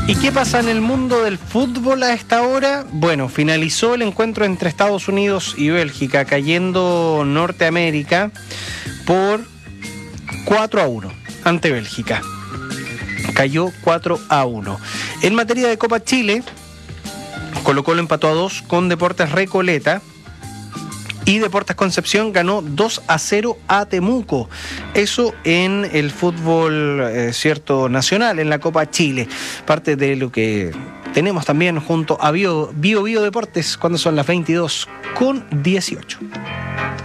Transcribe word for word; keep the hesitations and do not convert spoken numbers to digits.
¿Y qué pasa en el mundo del fútbol a esta hora? Bueno, finalizó el encuentro entre Estados Unidos y Bélgica, cayendo Norteamérica por cuatro a uno ante Bélgica. Cayó cuatro a uno. En materia de Copa Chile, Colo-Colo empató a dos con Deportes Recoleta. Y Deportes Concepción ganó dos a cero a Temuco. Eso en el fútbol eh, cierto nacional, en la Copa Chile. Parte de lo que tenemos también junto a Bio Bio, Bio Deportes cuando son las veintidós con dieciocho.